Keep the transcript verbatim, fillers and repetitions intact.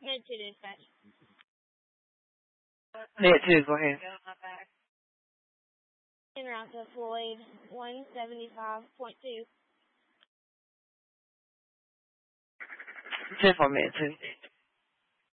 Mid two dispatch. Mid two, go ahead. En route to Floyd, one seventy-five point two. ten for mid two.